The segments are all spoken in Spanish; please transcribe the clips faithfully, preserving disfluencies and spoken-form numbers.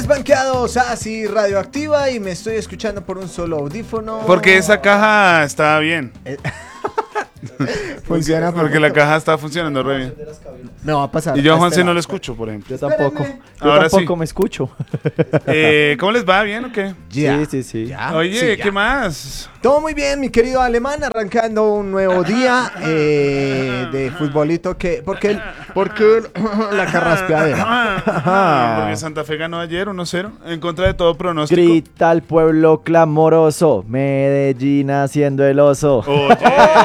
desbanqueados, así radioactiva y me estoy escuchando por un solo audífono. Porque esa caja está bien. Eh, Funciona porque la caja está funcionando re bien. Me va a pasar. Y yo a Juanse Espera. no lo escucho, por ejemplo. Yo tampoco. Espérenme. Yo Ahora tampoco sí. me escucho. Eh, ¿Cómo les va? ¿Bien o qué? Ya. Sí, sí, sí. Ya. Oye, Sí, ya. ¿qué más? Todo muy bien, mi querido alemán, arrancando un nuevo día eh, de futbolito que porque el, porque el- la carraspeadera. Porque Santa Fe ganó ayer uno cero en contra de todo pronóstico. Grita al pueblo clamoroso, Medellín haciendo el oso. Oye,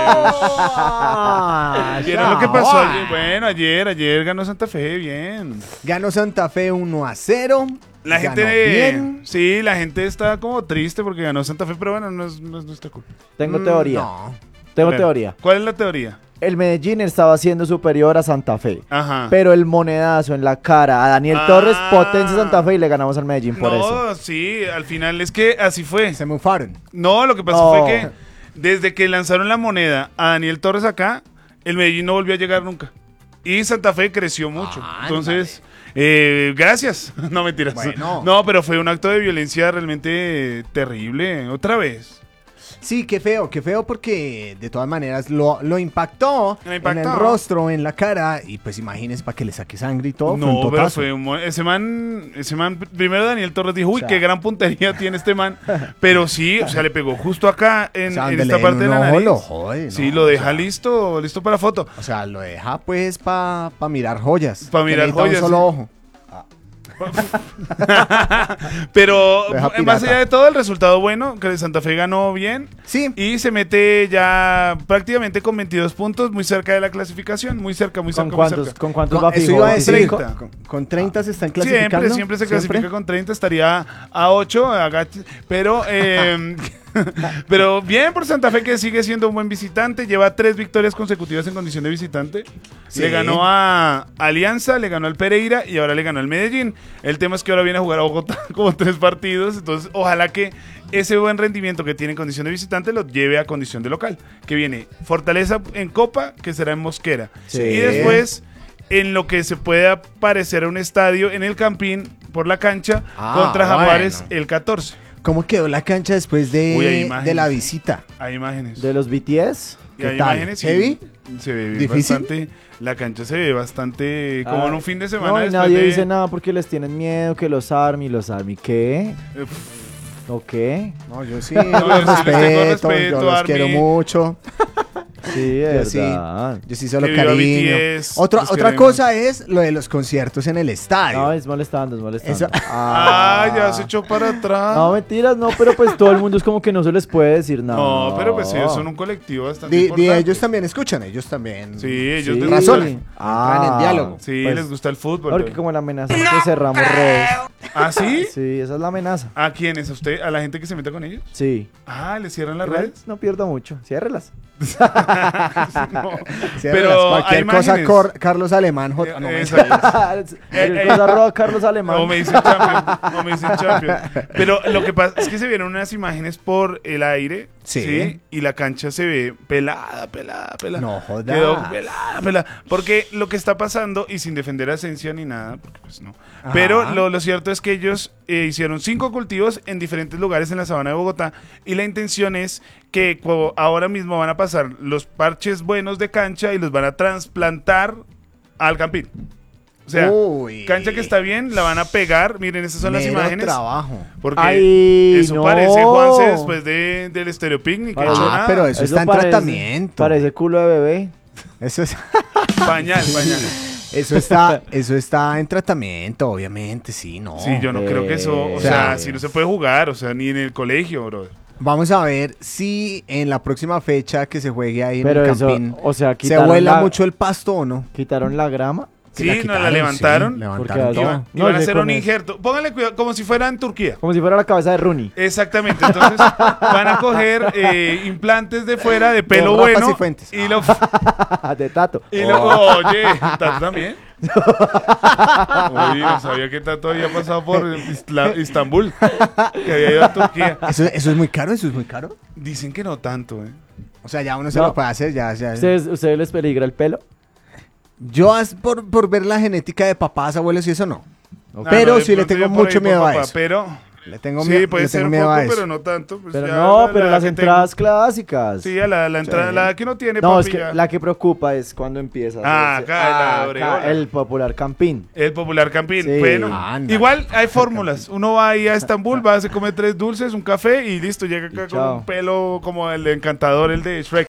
Ah, ¿vieron lo que pasó ya. ayer? Bueno, ayer, ayer ganó Santa Fe, bien. Ganó Santa Fe uno a cero. La ganó gente, bien. sí, la gente está como triste porque ganó Santa Fe, pero bueno, no es, no es nuestra culpa. Tengo Mm, teoría. No. Tengo A ver, teoría. ¿Cuál es la teoría? El Medellín estaba siendo superior a Santa Fe. Ajá. Pero el monedazo en la cara a Daniel Ah. Torres potencia Santa Fe y le ganamos al Medellín por no, eso. sí, al final es que así fue. Se mufaron. No, lo que pasó No. fue que desde que lanzaron la moneda a Daniel Torres acá, el Medellín no volvió a llegar nunca. Y Santa Fe creció mucho. Ándale. Entonces, eh, gracias. No, mentiras. Bueno. No, pero fue un acto de violencia realmente terrible. Otra vez. Sí, qué feo, qué feo porque de todas maneras lo, lo impactó, Lo impactó. en el rostro, en la cara y pues imagínense para que le saque sangre y todo. fue un No, pero totazo. fue un mo- ese man, ese man, primero Daniel Torres dijo, uy, O sea. qué gran puntería tiene este man. Pero sí, o sea, le pegó justo acá en, O sea, en donde esta le parte de den la un ojo, nariz. lo jode, Sí, ¿no? lo O deja sea, listo, listo para foto. O sea, lo deja pues para pa mirar joyas. Pa que mirar necesita joyas, un solo sí. ojo. Pero Deja más pirata. allá de todo, el resultado bueno, que Santa Fe ganó bien Sí, y se mete ya prácticamente con veintidós puntos, muy cerca de la clasificación, muy cerca, muy cerca, ¿Con muy cuántos, cerca. ¿Con cuántos no, va eso fijo? iba a decir. treinta. Con, con treinta se están clasificando. Siempre, siempre se clasifica con treinta, estaría a ocho, agache- pero eh, pero bien por Santa Fe, que sigue siendo un buen visitante, lleva tres victorias consecutivas en condición de visitante. Sí. Le ganó a Alianza, le ganó al Pereira y ahora le ganó al Medellín. El tema es que ahora viene a jugar a Bogotá como tres partidos, entonces ojalá que ese buen rendimiento que tiene en condición de visitante lo lleve a condición de local, que viene Fortaleza en Copa, que será en Mosquera, Sí. y después en lo que se pueda parecer a un estadio en el Campín por la cancha Ah, contra Jaguares bueno. el catorce. ¿Cómo quedó la cancha después de, Uy, hay imágenes. de la visita? Hay imágenes. ¿De los B T S? Y ¿Qué hay tal? imágenes y ¿Heavy? se ve ¿Difícil? bastante. La cancha se ve bastante como Ah, en un fin de semana. No, y después nadie de- dice nada porque les tienen miedo, que los Army, los Army, ¿qué? Uf, ¿O qué? No, yo sí, yo los sí les tengo respeto, respeto, yo los Army. quiero mucho. Sí, Yo es sí. verdad. Yo sí solo Que viva cariño. B T S, Otra, los otra queremos. cosa es lo de los conciertos en el estadio. No, es molestando, es molestando. Eso- Ah, ya se echó para atrás. No, mentiras, no, pero pues todo el mundo es como que no se les puede decir nada. No, pero pues ellos son un colectivo bastante Di- di, importante. ellos también escuchan, ellos también. Sí, ellos Sí. les Razón. gusta- Entran en diálogo. Sí, pues, les gusta el fútbol. Porque pero- como la amenaza es que cerramos redes. ¿Ah, sí? Sí, esa es la amenaza. ¿A quiénes? ¿A usted? ¿A la gente que se meta con ellos? Sí. Ah, ¿le cierran las Igual, redes? no pierdo mucho. Ciérrelas. No. Sí, Pero cualquier hay cosa, imágenes. Cor- Carlos Alemán. J- no, Eh, mentira. exacto. El eh. cosa arroba Carlos Alemán. O me dicen champion, o me dicen champion. Pero lo que pasa es que se vieron unas imágenes por el aire, Sí. sí, y la cancha se ve pelada, pelada, pelada. No jodas. Quedó pelada, pelada. Porque lo que está pasando, y sin defender a Esencia ni nada, porque pues no. Ajá. Pero lo, lo cierto es que ellos eh, hicieron cinco cultivos en diferentes lugares en la sabana de Bogotá, y la intención es que co- ahora mismo van a pasar los parches buenos de cancha y los van a trasplantar al Campín. O sea, Uy. cancha que está bien, la van a pegar. Miren, estas son las Mero imágenes. trabajo. Porque Ay, eso no. parece Juanse después de, del Estéreo Picnic. Parece- hecho Ah, nada. pero eso, está en parece- tratamiento. Parece culo de bebé. Eso, es, Pañal, pañal. eso, está, eso está en tratamiento, obviamente, sí, no. Sí, yo no Eh, creo que eso, o o sea, sea, si no se puede jugar, o sea, ni en el colegio, bro. Vamos a ver si en la próxima fecha que se juegue ahí Pero en el eso, Campín o sea, se quitaron vuela la, mucho el pasto o no. quitaron la grama. Que Sí, la nos quitaron, la levantaron. sí, Porque levantaron así- todo. Iban, No, iban a sé hacer con un eso. injerto. Pónganle cuidado, como si fuera en Turquía. Como si fuera la cabeza de Rooney. Exactamente, entonces van a coger eh, implantes de fuera de pelo Rapas bueno y Fuentes. y lo de Tato. y lo, oye, ¿Tato también? Oye, no sabía que Tato había pasado por Isla- Istambul, que había ido a Turquía. Eso, eso es muy caro, eso es muy caro. Dicen que no tanto, ¿eh? O sea, ya uno se No. lo puede hacer, ya, ya. ¿Ustedes, ¿Ustedes les peligra el pelo? Yo as- por, por ver la genética de papás, abuelos y eso no. Ah, pero no, de sí le pronto tengo yo por mucho ahí, miedo por a papá, eso. Pero Le tengo, sí, mie- puede le ser tengo un miedo poco, a eso. pero no tanto. Pues Pero ya no, la- pero la las que entradas tengo- clásicas. Sí, a la, la entrada, Sí. la que no tiene, No, papi, es que ya. la que preocupa es cuando empieza. a Ah, hacerse- acá, la de acá, Oreola. el popular campín. El popular campín. Sí. Bueno, Ándale. igual hay fórmulas. Uno va ahí a Estambul, va, se come tres dulces, un café y listo. Llega acá Y con chao. un pelo como el encantador, el de Shrek.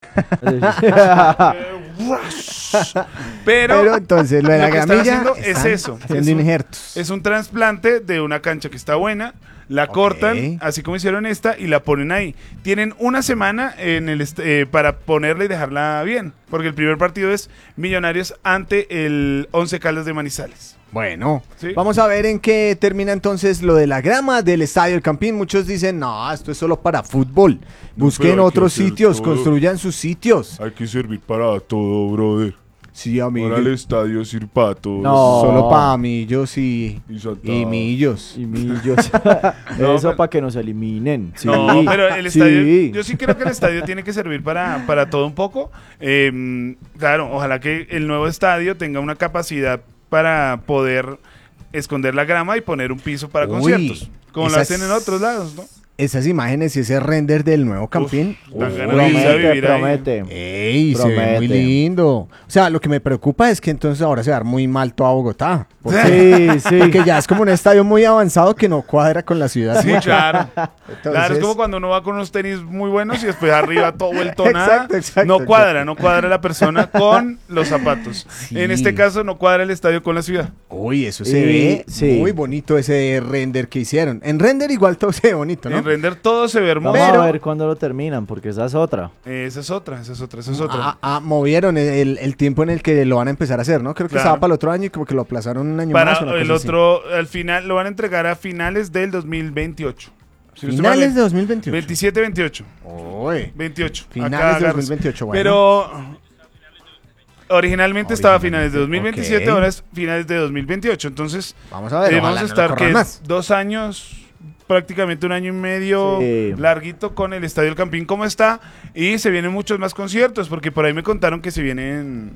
Pero, Pero entonces lo de la que están gramilla haciendo es están eso. haciendo Es un- injertos. Es un trasplante de una cancha que está buena. La Ok. cortan, así como hicieron esta, y la ponen ahí. Tienen una semana en el est- eh, para ponerla y dejarla bien. Porque el primer partido es Millonarios ante el Once Caldas de Manizales. Bueno, Sí. vamos a ver en qué termina entonces lo de la grama del Estadio El Campín. Muchos dicen, no, esto es solo para fútbol. Busquen pero hay que otros hacer sitios, todo. construyan sus sitios. Hay que servir para todo, brother. Sí, amigos. estadio sirve para todo. No. Solo para millos y, Y Santa- y millos. Y millos. No, Eso pero- para que nos eliminen. Sí. No, pero el estadio, Sí. yo sí creo que el estadio tiene que servir para, para todo un poco. Eh, claro, ojalá que el nuevo estadio tenga una capacidad para poder esconder la grama y poner un piso para Uy, conciertos, como lo esas- hacen en otros lados, ¿no? Esas imágenes y ese render del nuevo Campín. Uf, dan uy, ganas de irse a Promete, vivir ahí. promete. Ey, se ve muy Promete. lindo. O sea, lo que me preocupa es que entonces ahora se va a dar muy mal toda Bogotá. Porque, Sí, sí. porque ya es como un estadio muy avanzado que no cuadra con la ciudad. Sí, claro. Entonces- Claro, es como cuando uno va con unos tenis muy buenos y después arriba todo vuelto nada. Exacto, exacto, no cuadra, exacto. no cuadra la persona con los zapatos. Sí. En este caso no cuadra el estadio con la ciudad. Uy, eso se Y- ve sí. muy bonito ese render que hicieron. En render igual todo se ve bonito, ¿no? En render todo se ve hermoso. Vamos Pero- a ver cuándo lo terminan, porque esa es otra. Esa es otra, esa es otra, esa es otra. Ah, ah, movieron el, el tiempo en el que lo van a empezar a hacer, ¿no? Creo que Claro. estaba para el otro año y como que lo aplazaron un año Para más. una el cosa así. otro, al final lo van a entregar a finales del dos mil veintiocho. Si no estoy mal, Finales de dos mil veintiocho. veintisiete veintiocho. Uy. veintiocho. Finales Acá de agarras. dos mil veintiocho, bueno. Pero originalmente estaba a finales de Originalmente, dos mil veintisiete, ok. ahora es finales de dos mil veintiocho. Entonces, Vamos a ver, eh, ojalá vamos a no estar lo que corran más. dos años, prácticamente un año y medio Sí. larguito con el Estadio El Campín como está. Y se vienen muchos más conciertos, porque por ahí me contaron que se vienen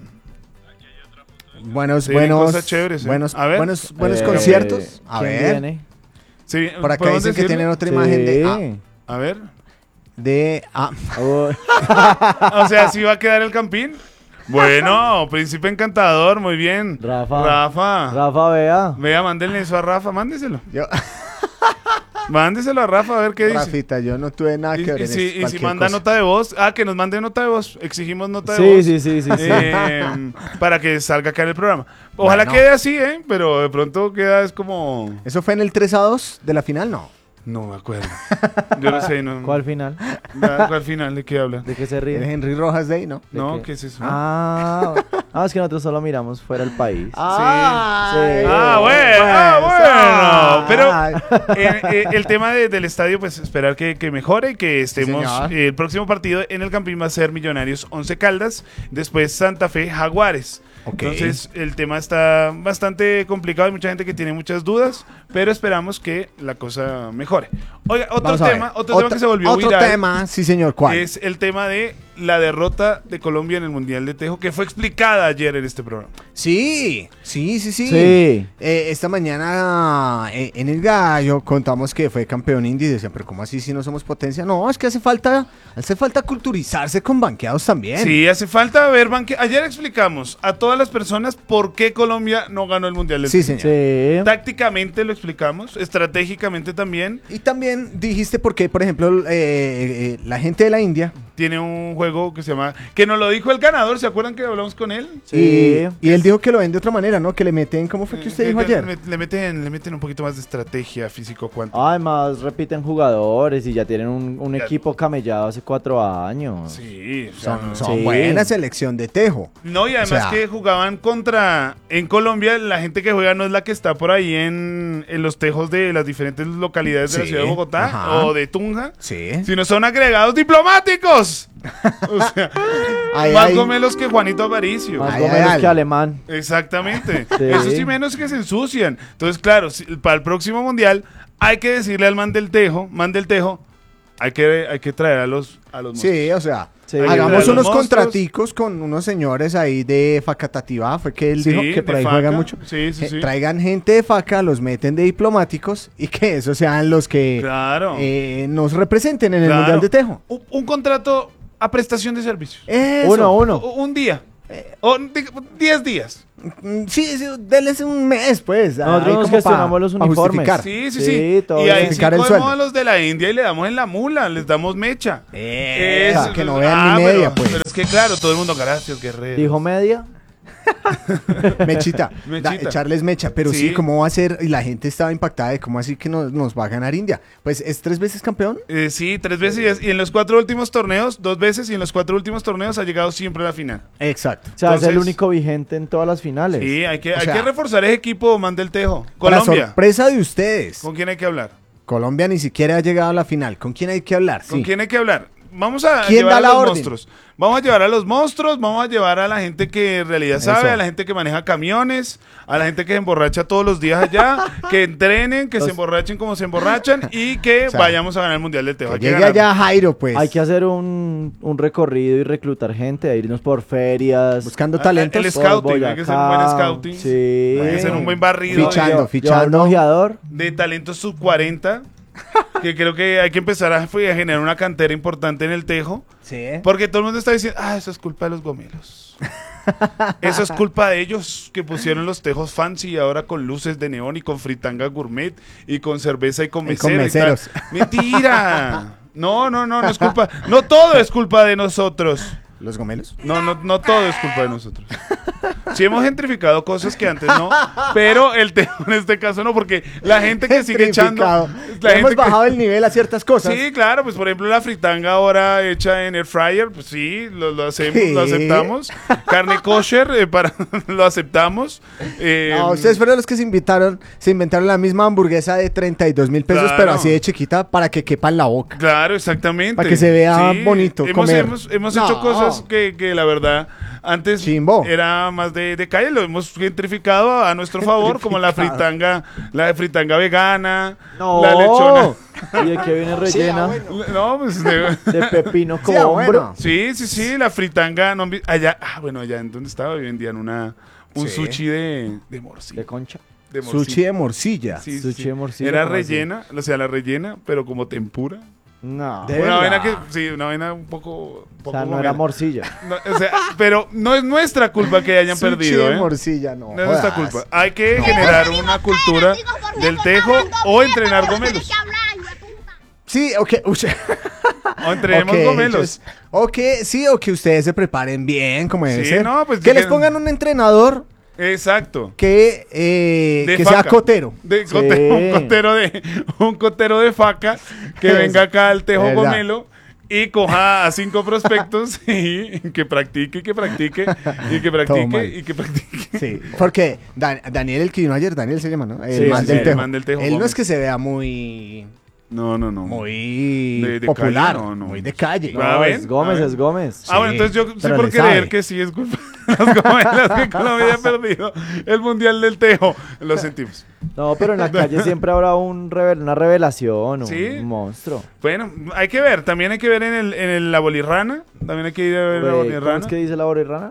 Buenos, se vienen buenos, cosas chéveres, ¿eh? buenos, A ver. buenos, buenos Eh, conciertos. A ¿quién ver, viene? se vi- por acá ¿podemos dicen que decirlo? tienen otra imagen de, ah, Sí. A ver. de, ah, Oh, O sea, ¿sí va a quedar el Campín? Bueno, príncipe encantador, muy bien. Rafa. Rafa. Rafa, vea. Vea, mándenle eso a Rafa, mándeselo. yo, Mándeselo a Rafa a ver qué dice. Rafita, yo no tuve nada Y, que ver y en si, eso, y si cualquier manda cosa. nota de voz, ah, que nos mande nota de voz. Exigimos nota de Sí, voz. sí, sí, sí, sí. eh, para que salga acá en el programa. Ojalá Bueno. quede así, ¿eh? Pero de pronto queda es como... ¿Eso fue en el tres a dos de la final? No. No me acuerdo. Yo no sé, no. ¿Cuál final? ¿Cuál, cuál final? ¿De qué habla? ¿De qué se El ríe? Henry Rojas Day, ¿no? ¿De No, qué? ¿qué es eso? Ah, ah, es que nosotros solo miramos fuera del país. Ah, Sí. Ah, bueno, ah, bueno. Pero eh, eh, el tema de- del estadio, pues esperar que, que mejore y que estemos. señor. Eh, el próximo partido en el Campín va a ser Millonarios Once Caldas, después Santa Fe Jaguares. Ok. Entonces el tema está bastante complicado, hay mucha gente que tiene muchas dudas, pero esperamos que la cosa mejore. Oiga, otro Vamos a tema, ver. otro tema que se volvió Otro viral tema, sí señor, ¿cuál? es el tema de la derrota de Colombia en el Mundial de Tejo, que fue explicada ayer en este programa. Sí, sí, sí, sí. Sí. Eh, esta mañana eh, en el Gallo contamos que fue campeón indie y decían, pero ¿cómo así si no somos potencia? No, es que hace falta, hace falta culturizarse con banqueados también. Sí, hace falta ver banque. Ayer explicamos a todas las personas por qué Colombia no ganó el Mundial del Sí, Tejo. señor. Sí. Tácticamente lo explicamos, estratégicamente también. Y también dijiste por qué, por ejemplo, eh, eh, la gente de la India Tiene un juego que se llama... Que nos lo dijo el ganador, ¿se acuerdan que hablamos con él? Sí. y, y él dijo que lo ven de otra manera, ¿no? Que le meten, ¿cómo fue que usted Eh, dijo que ayer? Le, le meten, le meten un poquito más de estrategia físico cuántico. Además, repiten jugadores y ya tienen un, un Ya. equipo camellado hace cuatro años. Sí, o sea, Son, no- son Sí. buena selección de Tejo. No, y además O sea- que jugaban contra... En Colombia, la gente que juega no es la que está por ahí en, en los tejos de las diferentes localidades de la Sí, ciudad de Bogotá ajá. o de Tunja, Sí. sino son agregados diplomáticos. O sea, Ay, más ay. gomelos que Juanito Aparicio. Más Ay, o ay, menos ay. que alemán. Exactamente. Sí. Eso sí menos que se ensucian. Entonces, claro, si- para el próximo mundial hay que decirle al man del Tejo, man del Tejo, hay que, hay que traer a los, a los monstruos. Sí, o sea, Sí. hagamos Los unos monstruos. contraticos con unos señores ahí de Facatativá, fue que él Sí, dijo que por de ahí Faca. juegan mucho. Sí, sí, Eh, sí. Traigan gente de Faca, los meten de diplomáticos y que esos sean los que Claro. eh, nos representen en el Claro. Mundial de Tejo. Un, un contrato a prestación de servicios. Eso. Uno, uno. O- Un día. O di- diez días. Mm, Sí, sí, denles un mes, pues. ahí Nosotros nos como gestionamos pa- los pa uniformes. justificar. Sí, sí, Sí, sí. todo Y bien. ahí sí Justificar el cogemos sueldo. a los de la India y le damos en la mula, les damos mecha. Eh, Eso, que no eso- vean ah, ni media, pero, pues. Pero es que claro, todo el mundo, gracias, guerrero. Dijo media. Mechita, Mechita. da- echarles mecha, pero sí. Sí. ¿cómo va a ser? Y la gente estaba impactada de cómo así que nos, nos va a ganar India. Pues es tres veces campeón. Eh, sí, tres veces y, es- y en los cuatro últimos torneos, dos veces y en los cuatro últimos torneos ha llegado siempre a la final. Exacto. O sea, es el Entonces- único vigente en todas las finales. Sí, hay que, O hay sea- que reforzar ese equipo, man del Tejo. Para Colombia. sorpresa de ustedes, ¿Con quién hay que hablar? Colombia ni siquiera ha llegado a la final. ¿Con quién hay que hablar? ¿Con Sí. quién hay que hablar? Vamos a ¿Quién llevar da a la los orden? monstruos. Vamos a llevar a los monstruos, vamos a llevar a la gente que en realidad sabe, Eso. a la gente que maneja camiones, a la gente que se emborracha todos los días allá, que entrenen, que Los- se emborrachen como se emborrachan y que O sea, vayamos a ganar el Mundial del Tejo. Que Hay que llegue ganar. allá Jairo, pues. Hay que hacer un, un recorrido y reclutar gente, irnos por ferias. Buscando Ah, talentos. el por scouting, hay que hacer un buen Boyacá. scouting. Sí. Hay que hacer un buen barrido Fichando, Llevar- fichando. llevar un ojeador. de talentos sub cuarenta, que creo que hay que empezar a, fue, a generar una cantera importante en el Tejo. Sí. Porque todo el mundo está diciendo, ah, eso es culpa de los gomelos. Eso es culpa de ellos que pusieron los tejos fancy y ahora con luces de neón y con fritanga gourmet y con cerveza y con Y con mesero. y tal. meseros. Mentira. No, no, no, no es culpa. No todo es culpa de nosotros. ¿Los gomelos? No, no, no todo es culpa de nosotros. Sí hemos gentrificado cosas que antes no, pero el tejo en este caso no, porque la gente que sigue echando... Gentrificado. La Hemos gente que- bajado el nivel a ciertas cosas. Sí, claro, pues por ejemplo la fritanga ahora hecha en air fryer, pues sí, lo, lo hacemos, Sí. lo aceptamos. Carne kosher, eh, para, lo aceptamos. Eh, No, ustedes fueron los que se invitaron, se inventaron la misma hamburguesa de treinta y dos mil pesos, Claro. pero así de chiquita para que quepa en la boca. Claro, exactamente. Para que se vea bonito Hemos, comer. hemos, hemos No. hecho cosas que, que la verdad antes Chimbo. era más de, de calle, lo hemos gentrificado a nuestro favor, como la fritanga, la fritanga vegana, No. la lechona. ¿Y de qué viene rellena? No, pues de- De pepino con Sí, ah, hombro. bueno. Sí, sí, sí, la fritanga. No, han vi- allá, ah, bueno, allá en donde estaba vendían una, un Sí. sushi de, de morcilla. De concha. De morcilla. Sushi de morcilla. Sí, sí, Sushi sí. de morcilla, Era ¿cómo así? rellena, o sea, la rellena, pero como tempura. No. De- Una verdad? vaina que, sí, una vaina un poco. O poco sea, no gomela. era morcilla. No, o sea, pero no es nuestra culpa que hayan Sushi perdido, de ¿eh? morcilla, no. No es nuestra jodas. culpa. Hay que generar una cultura del tejo o entrenar gomelos. Sí, ok. uy. O entrenemos Ok, gomelos. just- Ok, sí, o que ustedes se preparen bien, como debe Sí, ser. no, pues que les dijeron- pongan un entrenador Exacto. que, eh, De que faca. sea cotero. De Sí. cote- un cotero de un cotero de faca que Eso. venga acá al Tejo Verdad. Gomelo y coja a cinco prospectos y que practique, y que practique, y que Todo practique, mal. y que practique. Sí, porque Dan- Daniel, el que vino ayer, Daniel se llama, ¿no? El Sí, man sí, del el Tejo. man del Tejo Él no Gómez. es que se vea muy, No, no, no. muy De- de popular, calle, no, no. muy de calle. Ah, No, ¿ven? es Gómez, A ver. es Gómez. Ah, bueno, Sí, entonces yo sí pero por le creer sabe. que sí es culpa de las gomelas que Colombia haya perdido el Mundial del Tejo. Lo sentimos. No, pero en la calle siempre habrá un revel- una revelación, un Sí. monstruo. Bueno, hay que ver. También hay que ver en, el, en el- la bolirrana. También hay que ir a ver la Güey, ¿cómo bolirrana. es que dice la borirrana?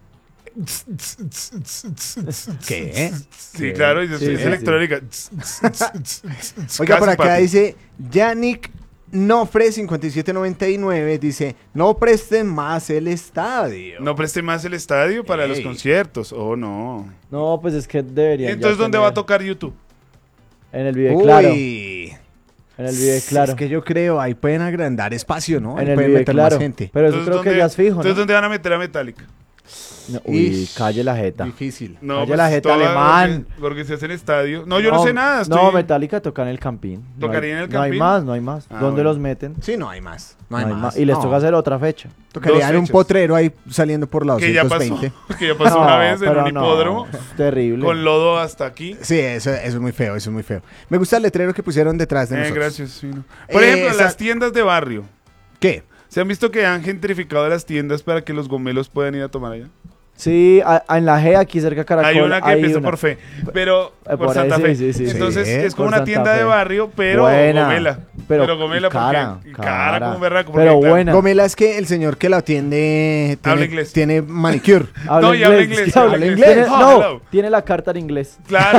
¿Qué? Sí, claro, y Sí, es, sí, es sí. electrónica. Oiga, por Casi, acá papi. dice Yannick Nofre cincuenta y siete noventa y nueve, dice, no presten más el estadio. No preste más el estadio para los Ey. conciertos. Oh, no. No, pues es que deberían. ya Entonces, ¿dónde tener- va a tocar YouTube? En el video Uy, claro. En el video claro. Es que yo creo, ahí pueden agrandar espacio, ¿no? Ahí En el pueden video meter claro. más gente. Pero eso Entonces, creo que ¿dónde- ya es fijo, Entonces, ¿no? ¿dónde van a meter a Metallica? No, uy, Ish. calle la jeta. Difícil. No, Calle la jeta, todo- alemán. Porque, porque se hace en estadio. No, yo no, sé nada. Estoy... No, Metallica toca en el Campín. No ¿Tocaría hay- en el No hay Campín? más, no hay más. Ah, ¿Dónde bueno. los meten? Sí, no hay más. No No hay, hay más. más. Y les No. toca hacer otra fecha. Tocaría Dos en un fechas. potrero ahí saliendo por la Que ya pasó. doscientos veinte. Que ya pasó No, una vez en pero un no, hipódromo. es terrible. Con lodo hasta aquí. Sí, eso, eso es muy feo, eso es muy feo. Me gusta el letrero que pusieron detrás de Eh, nosotros. gracias. sí, no. Por Eh, ejemplo, esa- las tiendas de barrio. ¿Qué? ¿Se han visto que han gentrificado las tiendas para que los gomelos puedan ir a tomar allá? Sí, a- a- en la G, aquí cerca de Caracol. Hay una que empieza una. por fe, pero Eh, por, por ahí, Santa sí, Fe. sí, sí, sí. Entonces Sí, es como por una Santa tienda Fe. de barrio, pero Buena. gomela. pero, Pero Gomela, y cara, ¿por qué? Y cara como un berraco, Pero porque, claro, buena. Gomela es que el señor que la atiende Habla tiene, inglés. tiene manicure. Habla No, y habla inglés, inglés, sí, habla habla inglés. Tiene- Oh, no, hello. tiene la carta en inglés. Claro.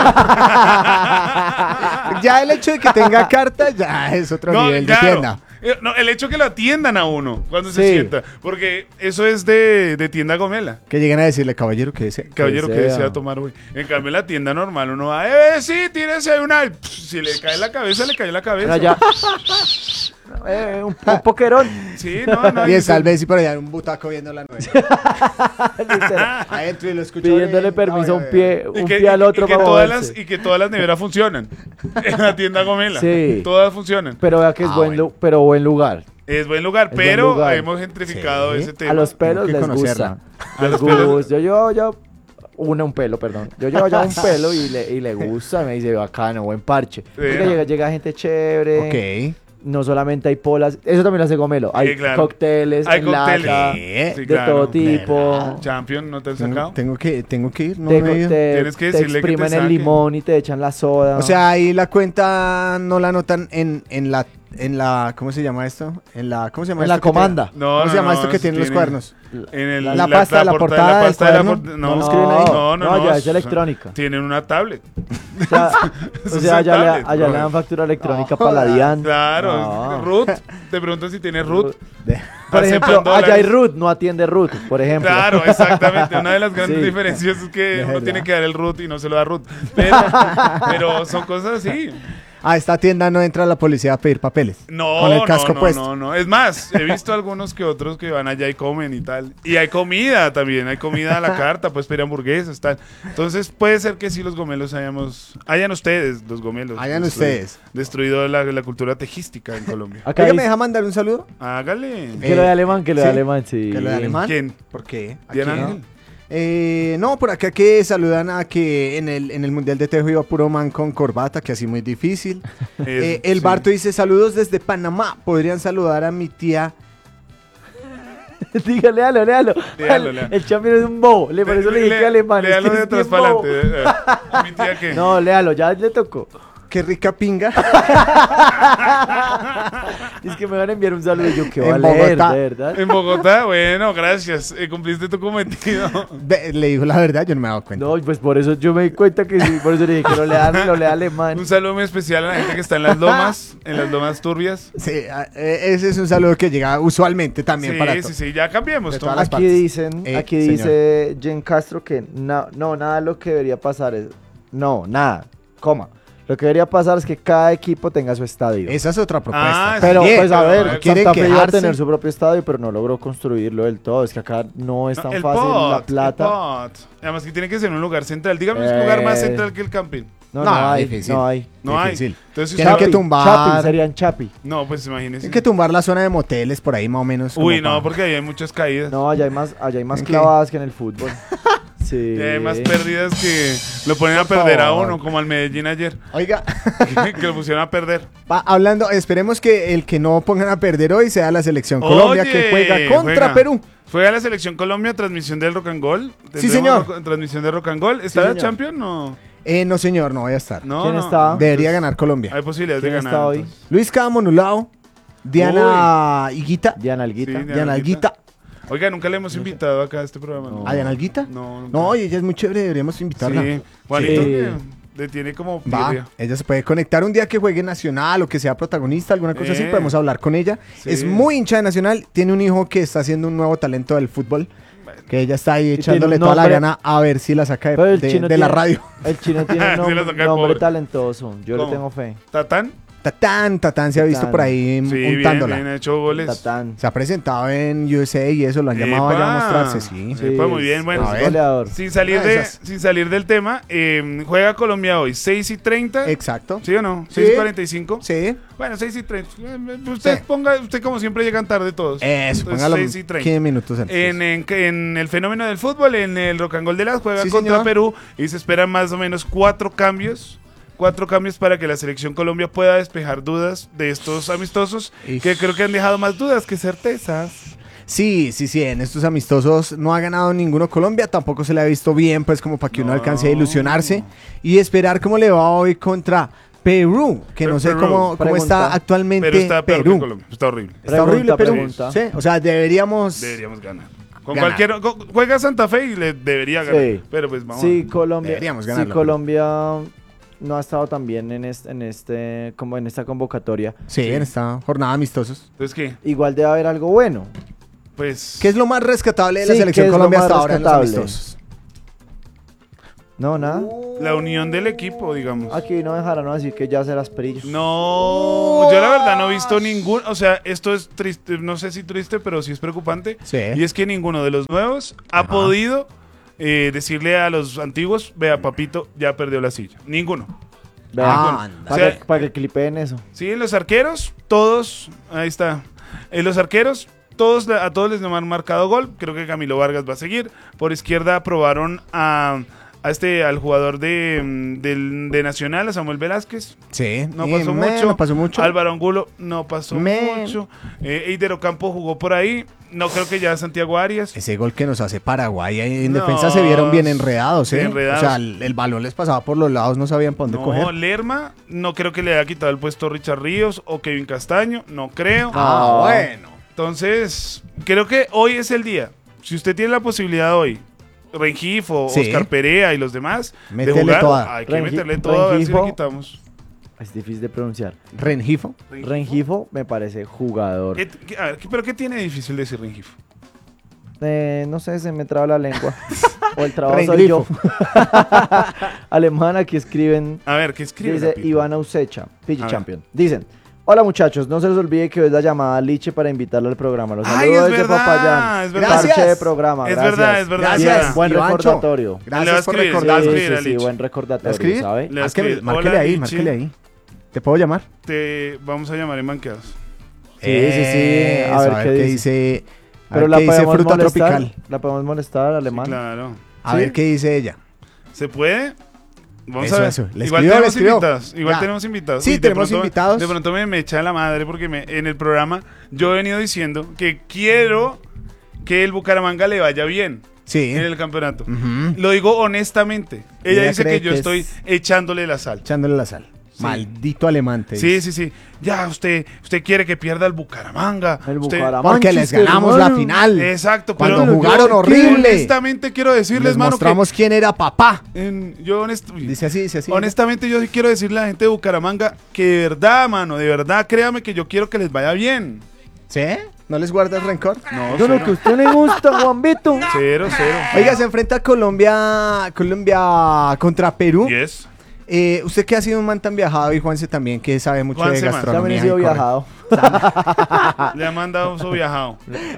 Ya el hecho de que tenga carta ya es otro No, nivel claro. de tienda. Eh, No, el hecho que lo atiendan a uno cuando se Sí. sienta. Porque eso es de, de tienda Gomela. Que lleguen a decirle, caballero, que ese. Caballero, que sea. desea tomar, güey. En cambio, en la tienda normal uno va, eh, sí, tírese una. Y, pff, si le cae la cabeza, le cae la cabeza. Allá. Eh, un, un poquerón. Sí, no, no. Y y es se- tal vez y por allá en un butaco viendo la nueva. Literal. Adentro y lo escucho. Pidiéndole bien. permiso a un Ay, pie, y un que, pie al y- otro y que para todas moverse. las Y que todas las neveras funcionan. En la tienda Gomela. Sí. Todas funcionan. Pero vea que es Ah, buen, bueno. lu- pero buen lugar. Es buen lugar, Es buen pero lugar. hemos gentrificado Sí. ese tema. A los pelos que les conocerla. gusta. A Les los pelos- gusta. Yo llevo ya una un pelo, perdón. Yo llevo ya un pelo y le, y le gusta. Me dice, bacano, buen parche. Porque no. llega, llega gente chévere. Ok. No solamente hay polas. Eso también lo hace Gomelo. Hay Sí, claro. cócteles, Hay en cócteles. lata, Sí, de Sí, claro. todo tipo. ¿Verdad? Champion, ¿no te has Tengo, sacado? tengo que, tengo que ir, no Te, me he ido. te- Tienes que te decirle que te exprimen el saque. limón y te echan la soda. O sea, ahí la cuenta no la anotan en, en la en la ¿cómo se llama esto? En la ¿cómo se llama En la esto que comanda. tiene- No, ¿Cómo no, se llama no, esto que eso tienen los tiene- cuadernos? En el, La pasta, la portada del cuaderno, por- ¿no no, lo escriben ahí? no, no, No, no, ya es son- electrónica. Tienen una tablet. O sea, Eso o es sea, allá, le, tablet, allá le brother. dan factura electrónica No, para la DIAN. Claro, No. Ruth, te pregunto si tiene Ruth. De- Por Aceptan ejemplo, allá hay dólares. Ruth, no atiende Ruth, por ejemplo. Claro, exactamente. Una de las grandes Sí. diferencias es que De uno verdad. tiene que dar el root y no se lo da root. Pero, pero son cosas así. A esta tienda no entra la policía a pedir papeles. No, Con el casco no, no, puesto. no, no. Es más, he visto algunos que otros que van allá y comen y tal. Y hay comida también, hay comida a la carta, pues pedir hamburguesas, tal. Entonces puede ser que sí los gomelos hayamos, hayan ustedes, los gomelos. Hayan destruido- ustedes. Destruido la, la cultura tejística en Colombia. Acá Oiga, ¿me dice- deja mandar un saludo? Hágale. que lo de Eh, alemán, que lo sí, de alemán, sí. ¿Que lo de alemán? ¿Quién? ¿Por qué? ¿A Diana quién? Ángel. Eh, no, por acá que saludan a que en el, en el Mundial de Tejo iba puro man con corbata, que así muy difícil. Es- Eh, el sí. Barto dice, saludos desde Panamá. Podrían saludar a mi tía. Dígale, léalo, léalo. Léalo, léalo. El champion es un bobo. Le, por eso le dije que alemán. es Léalo que de es atrás bien para bobo. adelante. eh. ¿Mi tía qué? No, léalo, ya le tocó. Qué rica pinga. Es que me van a enviar un saludo y yo que En va a leer, Bogotá. de verdad. En Bogotá, bueno, gracias. Eh, cumpliste tu cometido. Ve, le digo la verdad, yo no me he dado cuenta. No, pues por eso yo me di cuenta que sí, por eso le dije que lo lea, lo lea alemán. Un saludo muy especial a la gente que está en las lomas, en las lomas turbias. Sí, a- eh, ese es un saludo que llega usualmente también Sí, para sí, todos. sí, ya cambiemos. De Tom. todas las Aquí partes. dicen, Eh, aquí señor. dice Jen Castro que na- no, nada de lo que debería pasar es, no, nada, coma. Lo que debería pasar es que cada equipo tenga su estadio. Esa es otra propuesta. Ah, Pero, sí, pues a pero, ver, eh, quieren Santa Fe iba a quejarse. tener su propio estadio, pero no logró construirlo del todo. Es que acá no es No, tan el fácil pot, la plata. el pot. Además que tiene que ser un lugar central. Dígame un lugar más Eh. central que el camping. No, No, no, hay, difícil. no hay. No Difícil. hay. Entonces, si Tienen usted- que Chapi, tumbar- Chapi, serían Chapi. No, pues imagínese. Tienen que tumbar la zona de moteles por ahí más o menos. como Uy, no, pa- porque ahí hay muchas caídas. No, allá hay más, allá hay más ¿En qué? clavadas que en el fútbol. Sí. Y hay más pérdidas que lo ponen a Por perder a favor. uno, como al Medellín ayer, Oiga, que lo pusieron a perder. va, hablando, esperemos que el que no pongan a perder hoy sea la selección Colombia Oye, que juega contra juega. Perú. Fue a la selección Colombia, transmisión del Rock and Gold. Sí, Tendremos señor. rock- transmisión de Rock and Gold. ¿Está la señor. Champions? No. Eh, no señor, no voy a estar. No, ¿Quién no. está? Debería Entonces, ganar Colombia. Hay posibilidades de ¿Quién ganar. está hoy? entonces. Luis Camonulao, Diana Higuita, Diana Alguita. Sí, Diana Diana Alguita. Oiga, nunca le hemos invitado acá a este programa. No. ¿A Diana Alguita? No, nunca. No, oye, ella es muy chévere, deberíamos invitarla. Sí. Juanito, Sí. que le tiene como Va, birria. ella se puede conectar un día que juegue Nacional o que sea protagonista, alguna cosa así, Eh. podemos hablar con ella. Sí. Es muy hincha de Nacional, tiene un hijo que está haciendo un nuevo talento del fútbol, que ella está ahí tiene echándole un toda la nombre- gana a ver si la saca de, Pero el de- chino de la tiene- radio. El chino tiene un Sí, nombre, la saca el nombre pobre. talentoso. Yo le ¿Cómo? tengo fe. ¿Tatán? Tatán, Tatán se ha visto Tatán. por ahí Sí, bien, untándola. bien, ha hecho goles. Tatán. Se ha presentado en U S A y eso, lo han llamado allá a Epa. mostrarse, sí. Sí, Epa, muy bien, es- bueno. es A ver. goleador. Sin salir, Una de de, esas. sin salir del tema, eh, juega Colombia hoy, seis y treinta. Exacto. ¿Sí o no? Sí. seis y cuarenta y cinco. Sí. Bueno, seis y treinta. Eh, Usted Sí. ponga, usted como siempre llegan tarde todos. Eso, Entonces, póngalo seis y treinta. quince minutos antes. En, en, en el fenómeno del fútbol, en el Rock and Gold de las juega Sí, contra señor. Perú y se esperan más o menos cuatro cambios. Cuatro cambios para que la selección Colombia pueda despejar dudas de estos amistosos Ish. que creo que han dejado más dudas que certezas. Sí, sí, sí, en estos amistosos no ha ganado ninguno Colombia, tampoco se le ha visto bien, pues como para que uno No. alcance a ilusionarse y esperar cómo le va hoy contra Perú, que no sé Perú. cómo, cómo Pregunta. está actualmente Pero está peor Perú. que Colombia. Está horrible. Está Pregunta, horrible Perú. pregunta. Sí, o sea, deberíamos... Deberíamos ganar. Con Ganar. cualquier. con- juega Santa Fe y le debería ganar. Sí. Pero pues vamos. Sí, Colombia. Deberíamos Sí, ganarlo, Colombia no ha estado tan bien en este, en este, como en esta convocatoria. Sí, en esta jornada amistosos. Entonces, ¿qué? Igual debe haber algo bueno. Pues. ¿Qué es lo más rescatable de la Sí, selección ¿qué es lo Colombia más hasta ahora en los rescatable? amistosos? No, nada. La unión del equipo, digamos. Aquí no dejarán no decir que ya se las perillos. No, yo la verdad no he visto ningún, o sea, esto es triste, no sé si triste, pero sí es preocupante. Sí. Y es que ninguno de los nuevos ha Ajá. podido eh, decirle a los antiguos, vea, papito, ya perdió la silla. Ninguno. Vean, Ah, anda. para, O sea- que, para que clipeen eso. Sí, los arqueros, todos, ahí está. En los arqueros, todos, a todos les han marcado gol. Creo que Camilo Vargas va a seguir. Por izquierda aprobaron a, a este, al jugador de, mm, del- de Nacional, a Samuel Velázquez. Sí. No y pasó me- mucho. No pasó mucho. Álvaro Angulo no pasó Me- mucho. Eh, Eider Ocampo jugó por ahí. No creo que ya Santiago Arias. Ese gol que nos hace Paraguay ahí en No, defensa se vieron bien enredados, ¿eh? bien enredados. O sea, el, el balón les pasaba por los lados, no sabían para dónde No, coger. Lerma, no creo que le haya quitado el puesto a Richard Ríos o Kevin Castaño. No creo. Ah, No. bueno. Entonces, creo que hoy es el día. Si usted tiene la posibilidad hoy, Rengifo, Sí. Oscar Perea y los demás, Métele de jugar, toda. hay que Rengi- meterle todo a ver si le Rengifo. quitamos. Es difícil de pronunciar. Rengifo. Rengifo me parece jugador. ¿Qué- qué- a ver, ¿qué- ¿Pero qué tiene de difícil decir Rengifo? Eh, no sé, se me traba la lengua. O el trabajo soy yo. Renglifo. Alemán, aquí escriben. A ver, ¿qué escribe? Dice Lapito? Ivana Usecha, A Pidgey ver. Champion. Dicen: Hola muchachos, no se les olvide que hoy es la llamada a Liche para invitarlo al programa. Los Ay, saludo es desde verdad, Popayán. es verdad. Gracias. Parche de programa. Es gracias. verdad, es verdad, Gracias. es verdad. Buen Ivancho. recordatorio. Le va a Gracias por escribir, Sí, le va a recordarnos. escribir sí, a sí, Lich. buen ¿La recordatorio, escribe? ¿sabe? Le Márquele, escribe, márquele "Hola, ahí, Lichi". márquele ahí. ¿Te puedo llamar? Te vamos a llamar en banqueados. Sí, sí, sí. A Eso, ver qué dice. dice. A Pero ver la qué dice podemos fruta molestar. tropical. La podemos molestar, Sí, alemán. claro. A ¿Sí? ver qué dice ella. ¿Se puede? Vamos Eso, a ver. eso. Le Igual escribió, le tenemos escribió. invitados. Igual Ya. tenemos invitados. Sí, Uy, de tenemos pronto me- invitados. De pronto me, me echa la madre porque me, en el programa yo he venido diciendo que quiero que el Bucaramanga le vaya bien Sí. en el campeonato. Ujú. Lo digo honestamente. Ella Ella dice cree que yo que estoy es- echándole la sal. Echándole la sal. Sí. Maldito alemán, te Sí, dice. sí, sí. Ya, usted, usted quiere que pierda el Bucaramanga. El Usted- Bucaramanga. Porque les Manchester, ganamos la hermano. final. Exacto, Cuando pero jugaron yo horrible. honestamente quiero decirles, Les mano, mostramos quién era papá. que en- yo honest- uy, Dice así, dice así. honestamente yo sí quiero decirle a la gente de Bucaramanga que de verdad, mano, de verdad, créame que yo quiero que les vaya bien. ¿Sí? ¿No les guardas rencor? No, Yo lo cero, que a usted le gusta, Juan Vito. cero, cero. Oiga, se enfrenta Colombia, Colombia contra Perú. Yes. Eh, usted que ha sido un man tan viajado y Juanse también que sabe mucho Juanse, de man. gastronomía. También he sido y corre- viajado. Le ha mandado su viajado.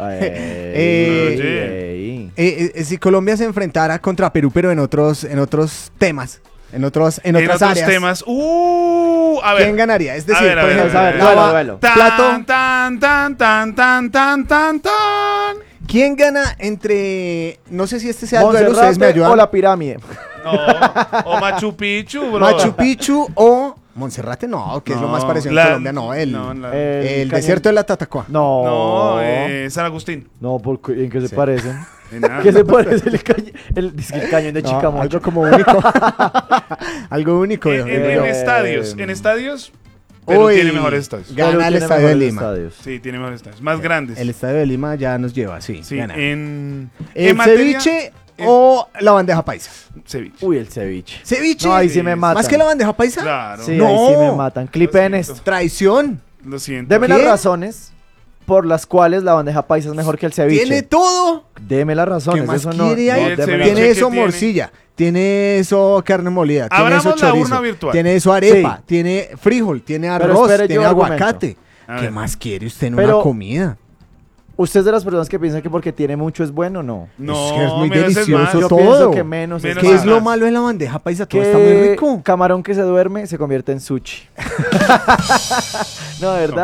Eh, Ey. Eh, eh, si Colombia se enfrentara contra Perú, pero en otros, en otros temas, en otros, en En otras otros áreas, temas. Uh, a ver. ¿quién ganaría? Es decir, A ver, a por ver, ejemplo, a ver, la duelo, va- duelo. Tan, plato, tan, tan, tan, tan, tan, tan, tan. ¿quién gana entre, no sé si este sea el duelo, ustedes me Monserrate ayudan, o la pirámide. No, o Machu Picchu, bro. Machu Picchu o Monserrate? No, que es lo más No, parecido la- en Colombia, no, el, no, la- el cañón- desierto de la Tatacoa. No. No, eh, San Agustín. No, porque ¿en qué se Sí. parecen? De nada. ¿Qué se parece el, caño, el, dice que el cañón de No, Chicamocha? algo como único. Algo único. En, en- digo yo. en estadios, en estadios, pero Uy, tiene mejores estadios. Gana Perú el tiene estadio de mejores Lima. estadios. Sí, tiene mejores estadios. Más grandes. El estadio de Lima ya nos lleva, sí. Sí, gana. en, ¿El en materia- ceviche en- o la bandeja paisa? ceviche. Uy, el ceviche. ¿Ceviche? No, ahí sí Sí, me sí. matan. ¿Más que la bandeja paisa? Claro. Sí, No. ahí sí me matan. Clipen Lo esto. siento. Traición. Lo siento. Deme ¿Qué? las razones por las cuales la bandeja paisa es mejor que el ceviche. Tiene todo. Deme las razones. ¿Qué más eso no, quiere no, ahí? Y el deme las- ceviche Tiene eso que tiene- morcilla, tiene eso carne molida, tiene Abramos eso la chorizo, urna virtual. tiene eso arepa, Sí. tiene frijol, tiene Pero arroz, espere, tiene yo argumento. aguacate. A ¿Qué ver. más quiere usted en Pero- una comida? ¿Usted es de las personas que piensan que porque tiene mucho es bueno o no? No, Es que es muy menos es delicioso más. Yo todo. pienso que menos Menos es ¿Qué más. es lo malo de la bandeja paisa? Todo que está muy rico. camarón que se duerme se convierte en sushi. No, de verdad.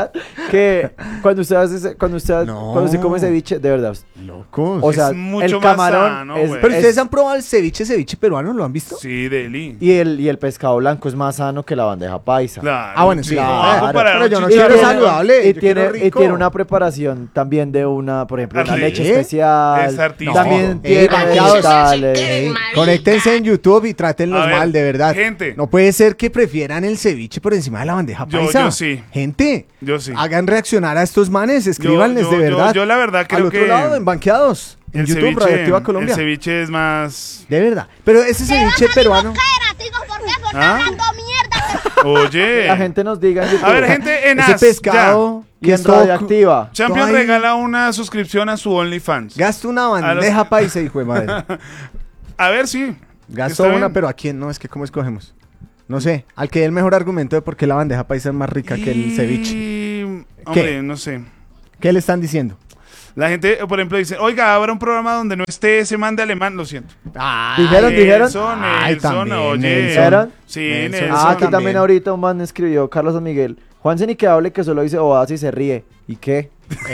que cuando usted hace, cuando usted, No. cuando usted come ceviche, de verdad. Locos. O sea, Es mucho el más camarón sano, es, güey. pero es- ustedes han probado el ceviche, ceviche peruano, ¿lo han visto? Sí, Deli. y el y el pescado blanco es más sano que la bandeja paisa. Claro. Ah, bueno, sí. no, claro. va a comparar Pero un yo no chicharrón quiero con- saludable. Y yo tiene, quiero y rico. tiene una preparación también de una, por ejemplo, una ¿Ah, sí? leche especial. Es artístico. También No. tiene Ey, banqueados. vegetales. Ey, conéctense en YouTube y trátenlos A ver, mal, de verdad. gente. No puede ser que prefieran el ceviche por encima de la bandeja Yo- paisa. yo sí. Gente, Yo sí. hagan reaccionar a estos manes, escríbanles yo- de yo- verdad. yo la verdad creo Al otro que lado, en banqueados. En El YouTube, ceviche, Radioactiva Colombia. el ceviche es más... De verdad. Pero ese ceviche peruano. ¿Ah? Oye. La gente nos diga en YouTube. A ver, gente, en Ese As, pescado. y que en es todo cu- Radioactiva. ya. Champion Ay. regala una suscripción a su OnlyFans. Gasta una A los- bandeja paisa, hijo de madre. A ver, sí. Gastó Está una, bien. pero ¿a quién? No, es que ¿cómo escogemos? No sé, al que dé el mejor argumento de por qué la bandeja paisa es más rica que el ceviche. Y... Hombre, ¿Qué? no sé. ¿Qué le están diciendo? La gente, por ejemplo, dice, oiga, habrá un programa donde no esté ese man de alemán, lo siento. ¿Dijeron, dijeron? Nelson, Ay, Nelson, también, oye. Nelson. ¿Dijeron? Sí, Nelson. Nelson. Ah, aquí también. también ahorita un man escribió, Carlos San Miguel. Juanse ni que hable que solo dice bobadas y se ríe. ¿Y qué?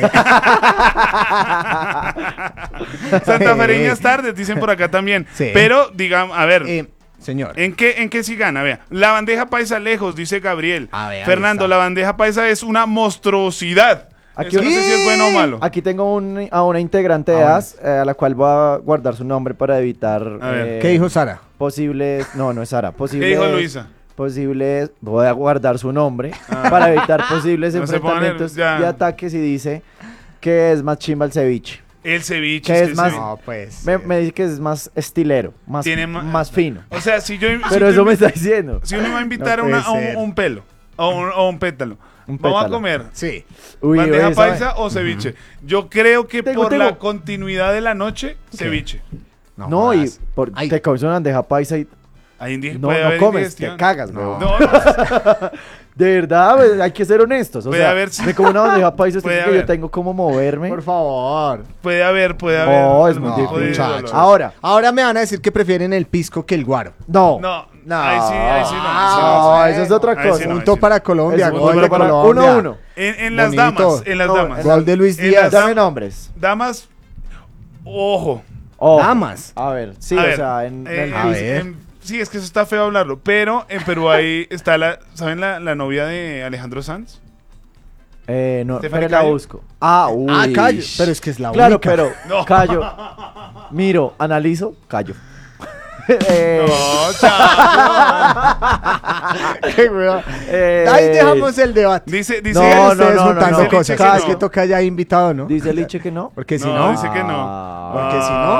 Santafereñas tardes, dicen por acá también. Sí. Pero, digamos, a ver, Eh, señor. ¿en qué, ¿en qué sí gana? Vea, la bandeja paisa lejos, dice Gabriel. A ver, ahí Fernando, está. la bandeja paisa es una monstruosidad. Aquí- Eso no sé si es bueno o malo. Aquí tengo un- a una integrante de Ah, bueno. A S, eh, a la cual voy a guardar su nombre para evitar A ver. eh, ¿Qué dijo Sara? posibles... No, no es Sara. ¿Qué Posibles, dijo Luisa? Posibles... Voy a guardar su nombre Ah. para evitar posibles No se pongan enfrentamientos ya. y ataques y dice que es más chimba el ceviche. El ceviche. ¿Qué es es que el más? ceviche- No, pues. Me, eh, me dice que es más estilero, más, Tiene ma- más fino. O sea, si yo... si Pero tú eso me invi- está diciendo. Si uno va a invitar No a una- a puede un, ser. un pelo o un, o un pétalo, Un vamos a pétalo. comer Sí. Uy, bandeja esa- paisa o ceviche. Yo creo que Tengo, por tengo. la continuidad de la noche, ceviche. No, No, y jodas. por- Ay. te comes una bandeja paisa y Ahí indi- no, puede no haber comes, te indigestión. cagas, No. weón. No, no, De verdad, pues, hay que ser honestos. O Puede sea, haber, sí. me como una bandeja paisa, usted Puede cree que yo haber. tengo como moverme. Por favor. puede haber, puede haber. No, es muy algún tipo de difícil. dolor. Muchacho. Ahora, Ahora me van a decir que prefieren el pisco que el guaro. no. No, No. ahí sí, ahí sí no. ahí sí No, no. eso es otra Ahí sí cosa. no, ahí Punto sí. para Colombia, Es un gol punto de para- Colombia. uno a uno. En, en las Bonito. damas, en las No, damas. en Gol de Luis En Díaz. las Dame dam- nombres. Damas, ojo. Oh, Damas. A ver, sí, A o ver, sea, en, en eh, el A fis- ver. en- sí, es que eso está feo hablarlo. Pero en Perú ahí está la, ¿saben la, la novia de Alejandro Sanz? Eh, no, Stephanie pero la Cayo. busco. Ah, uy. Ah, callo. Pero es que es la Claro, única. pero No. callo. Miro, analizo, callo. Eh, No, chao. Qué weón. eh, Ahí dejamos el debate. Dice, dice, No, Sigan no, ustedes no, juntando no. cosas. Dice que Cada no. vez que toca ya invitado, ¿no? Dice Liche que no. Porque si No, no. dice que no. Ah, Porque si no.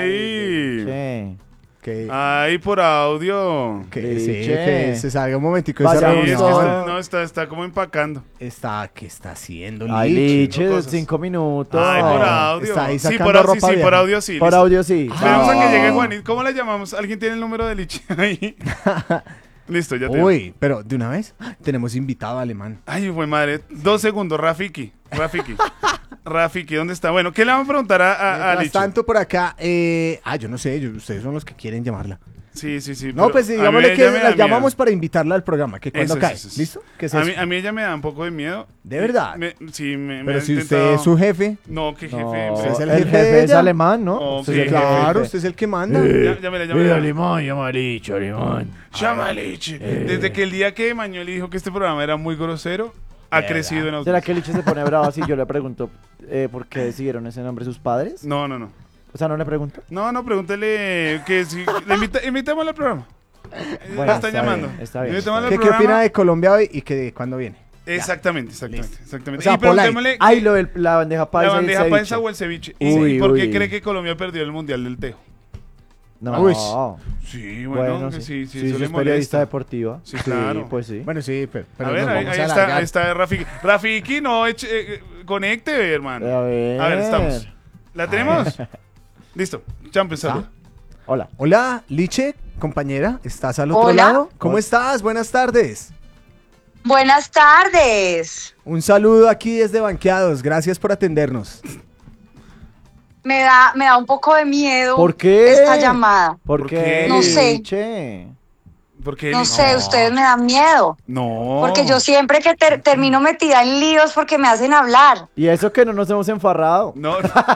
Ay. che. Que, Ay, por audio. que sí, Liche. que se salga un momentico de Vaya, esa Sí, es que reunión. está, no, está, está como empacando. Está, ¿qué está haciendo Ay, Liche? Liche, cosas. cinco minutos. Ay, por audio. Está ahí sí, sacando por, au- sí, ropa sí, vieja. por audio sí. Por listo. audio sí. Esperemos a que No. llegue Juanito. ¿Cómo la llamamos? ¿Alguien tiene el número de Liche ahí? Listo, ya tengo. Uy, pero de una vez tenemos invitado alemán. Ay, fue madre. Dos segundos, Rafiki. Rafiki. Rafiki, ¿dónde está? Bueno, ¿qué le vamos a preguntar a, a, a Mientras Liche? tanto por acá, eh, ah, yo no sé, yo- ustedes son los que quieren llamarla. Sí, sí, sí. No, pero pues a mí digámosle que ella me da la miedo. llamamos para invitarla al programa, que cuando Eso, cae, eso, eso. ¿listo? ¿Qué es A eso? mí, a mí ella me da un poco de miedo. ¿De verdad? Me- sí, me, me Pero ha si usted intentado- es su jefe, No, qué jefe. No, hombre. es el el, jefe jefe, de es ella. alemán, ¿no? Oh, Usted es sí, el claro, jefe. usted es el que manda. Ya- Llámela, llámela. alemán, llama a Liche, alemán. Llama a Liche. Desde que el día que Manuel dijo que este programa era muy grosero, ha ¿Verdad? crecido en ¿Será audiencia. que Liche se pone bravo así? Yo le pregunto, eh, ¿por qué decidieron ese nombre sus padres? No, no, no. O sea, no le pregunto. No, no, pregúntele que si... Le invita, invitémosle al programa. Eh, Bueno, la están está llamando. bien, está bien, Invitémosle ¿Qué, al ¿Qué opina programa. de Colombia hoy y que de cuándo viene? Exactamente, exactamente. Listo. exactamente. O sea, y preguntémosle Ay, que- lo de la bandeja la paisa y el bandeja ceviche. paisa o el ceviche. ¿Y, Uy, y por qué uy. cree que Colombia perdió el Mundial del Tejo? No, Uy. Sí, bueno, bueno, que sí, sí, sí, sí, eso sí, le es periodista molesta. deportiva. Sí, claro. Pues sí. Bueno, sí, pero, pero a ver, nos ahí, vamos ahí a está, alargar. ahí está Rafiki. Rafiki, no, eche- eh, conecte, hermano. A ver. A ver, estamos. ¿La tenemos? Listo. Champions, salud. Hola. Hola, Liche, compañera, ¿estás al otro Hola. lado? ¿Cómo estás? Buenas tardes. Buenas tardes. Un saludo aquí desde Banqueados, gracias por atendernos. Me da, me da un poco de miedo ¿Por qué? esta llamada. ¿Por ¿Por qué? qué? No sé. Liche? Porque No sé, ustedes me dan miedo. No. Porque yo siempre que ter- termino metida en líos porque me hacen hablar. Y eso que no nos hemos enfarrado. No.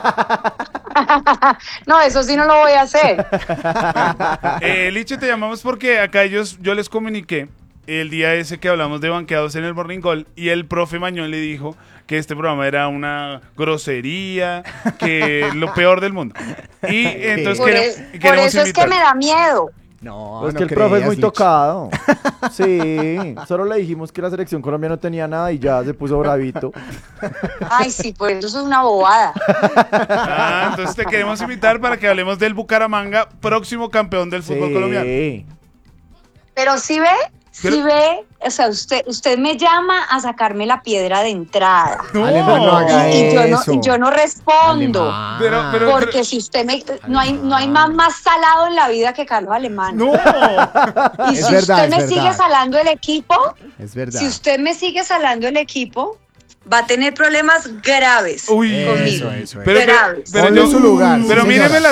No, eso sí no lo voy a hacer. eh, Liche, te llamamos porque acá ellos, yo les comuniqué el día ese que hablamos de banqueados en el Morning Call y el profe Mañón le dijo que este programa era una grosería, que lo peor del mundo. Y entonces Por, quere- es- por queremos eso es que invitar. me da miedo. No, Es no que el profe es creas, muy Lich. tocado. Sí, solo le dijimos que la selección Colombia no tenía nada y ya se puso bravito. Ay, sí, por eso es una bobada. Ah, entonces te queremos invitar para que hablemos del Bucaramanga, próximo campeón del fútbol Sí. colombiano. Pero si ve, si Pero- ve, o sea, usted, usted me llama a sacarme la piedra de entrada. No, Alemán, no haga Y, y yo no, eso. y yo no respondo. Alemán. Pero- pero- Porque si usted me. No hay, no hay más, más salado en la vida que Carlos Alemán. No. Y Es si verdad, usted es me verdad. sigue salando el equipo, Es verdad. si usted me sigue salando el equipo, va a tener problemas graves Uy. conmigo. Eso, eso, Pero, pero, Graves. pero Ponlo yo- en su lugar, sí, Pero señora. míreme la